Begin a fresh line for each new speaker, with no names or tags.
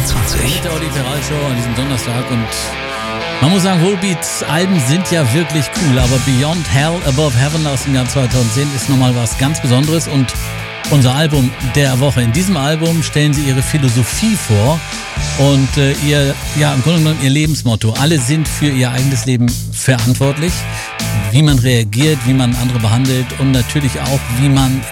24.
Mit der Olli Ferrari Show an diesem Donnerstag und man muss sagen, Volbeats Alben sind ja wirklich cool, aber Beyond Hell, Above Heaven aus dem Jahr 2010 ist nochmal was ganz Besonderes und unser Album der Woche. In diesem Album stellen sie ihre Philosophie vor und im Grunde genommen ihr Lebensmotto. Alle sind für ihr eigenes Leben verantwortlich, wie man reagiert, wie man andere behandelt und natürlich auch, wie man